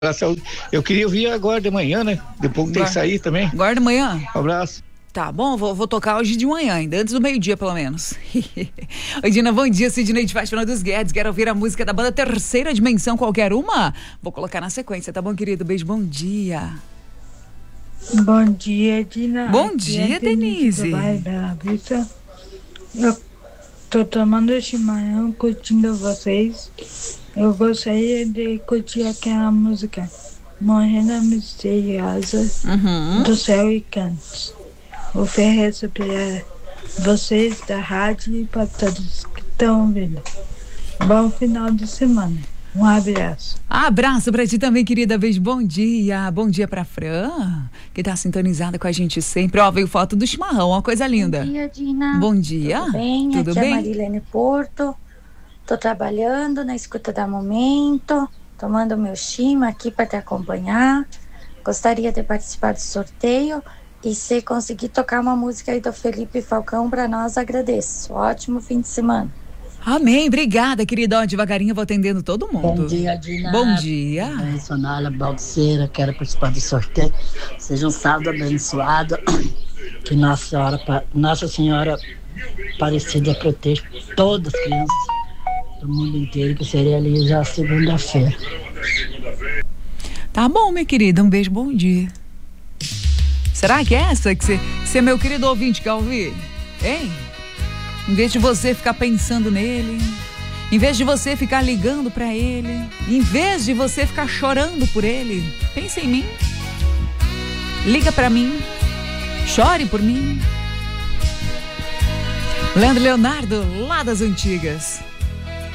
Eu queria ouvir agora de manhã, né? Depois tem que sair também. Agora de manhã? Um abraço. Tá bom, vou tocar hoje de manhã, ainda antes do meio-dia, pelo menos. Oi, Dina, bom dia, Sidney de Fátima dos Guedes. Quero ouvir a música da banda Terceira Dimensão, qualquer uma? Vou colocar na sequência, tá bom, querido? Beijo, bom dia. Bom dia, Dina. Bom dia, Denise. Eu tô tomando chimarrão, curtindo vocês. Eu gostaria de curtir aquela música Morena Misteriosa do Céu e Cantos. Ofereço para vocês da rádio e para todos que estão ouvindo. Bom final de semana. Um abraço. Abraço pra ti também, querida. Beijo, bom dia. Bom dia pra Fran, que tá sintonizada com a gente sempre. Ó, veio foto do chimarrão, uma coisa linda. Bom dia, Dina. Bom dia. Tudo bem? Tudo Aqui bem? é Marilene Porto. Tô trabalhando na escuta da Momento, tomando meu chima aqui para te acompanhar. Gostaria de participar do sorteio e se conseguir tocar uma música aí do Felipe Falcão para nós, agradeço. Ótimo fim de semana. Amém, obrigada, querida. Ó, devagarinho eu vou atendendo todo mundo. Bom dia, Dina. Bom dia. Eu sou Nália Balseira, quero participar do sorteio. Seja um sábado abençoado. Que Nossa Senhora Aparecida proteja todas as crianças do mundo inteiro, que seria ali já segunda-feira. Tá bom, minha querida, um beijo, bom dia. Será que é essa que você é meu querido ouvinte, quer ouvir? Hein? Em vez de você ficar pensando nele, em vez de você ficar ligando pra ele, em vez de você ficar chorando por ele, pense em mim. Liga pra mim. Chore por mim. Leandro Leonardo, lá das antigas.